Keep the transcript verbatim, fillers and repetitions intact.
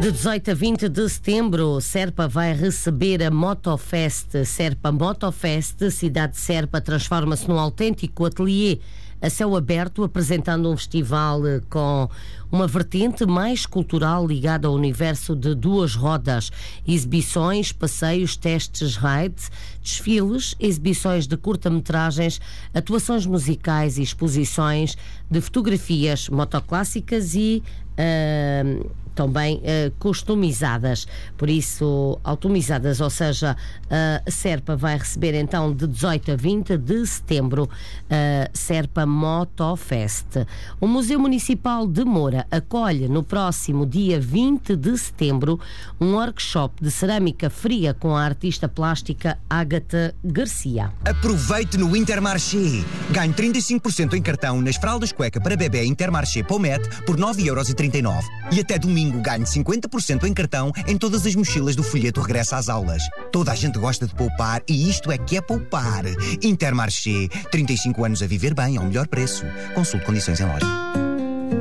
De dezoito a vinte de setembro, Serpa vai receber a Motofest. Serpa Motofest, cidade de Serpa, transforma-se num autêntico ateliê a céu aberto, apresentando um festival com uma vertente mais cultural ligada ao universo de duas rodas. Exibições, passeios, testes, rides, desfiles, exibições de curta-metragens, atuações musicais e exposições de fotografias motoclássicas e uh, também uh, customizadas, por isso automizadas, ou seja, a uh, Serpa vai receber então de dezoito a vinte de setembro a uh, Serpa Motofest. O Museu Municipal de Moura acolhe no próximo dia vinte de setembro um workshop de cerâmica fria com a artista plástica Ágata Garcia. Aproveite no Intermarché. Ganhe trinta e cinco por cento em cartão nas fraldas cueca para bebê Intermarché Pomete por nove euros e trinta e nove. E até domingo ganhe cinquenta por cento em cartão em todas as mochilas do folheto Regressa às Aulas. Toda a gente gosta de poupar e isto é que é poupar. Intermarché, trinta e cinco anos a viver bem ao melhor preço. Consulte condições em loja.